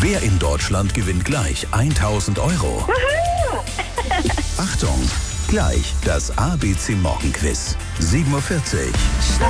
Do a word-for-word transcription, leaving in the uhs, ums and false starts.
Wer in Deutschland gewinnt gleich tausend Euro? Achtung, gleich das A B C Morgenquiz. sieben Uhr vierzig.